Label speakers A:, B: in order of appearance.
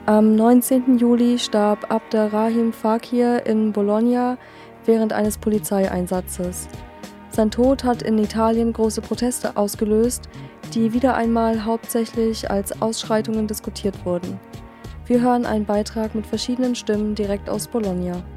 A: Am 19. Juli starb Abderrahim Fakir in Bologna während eines Polizeieinsatzes. Sein Tod hat in Italien große Proteste ausgelöst, die wieder einmal hauptsächlich als Ausschreitungen diskutiert wurden. Wir hören einen Beitrag mit verschiedenen Stimmen direkt aus Bologna.